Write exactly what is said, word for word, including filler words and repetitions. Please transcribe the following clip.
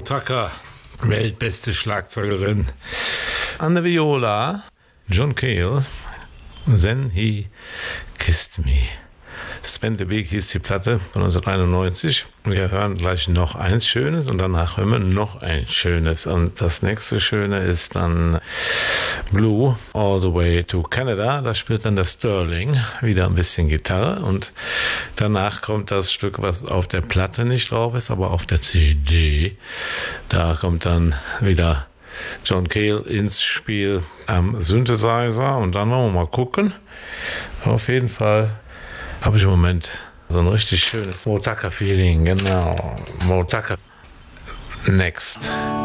Tucker, weltbeste Schlagzeugerin. An der Viola, John Cale, Then He Kissed Me. Spend the Week hieß die Platte von neunzehnhunderteinundneunzig. Wir hören gleich noch eins Schönes und danach hören wir noch ein Schönes. Und das nächste Schöne ist dann Blue All the Way to Canada. Da spielt dann der Sterling wieder ein bisschen Gitarre. Und danach kommt das Stück, was auf der Platte nicht drauf ist, aber auf der C D. Da kommt dann wieder John Cale ins Spiel am Synthesizer. Und dann wollen wir mal gucken. Auf jeden Fall habe ich im Moment so ein richtig schönes Mo Tucker Feeling, genau. Mo Tucker. Next.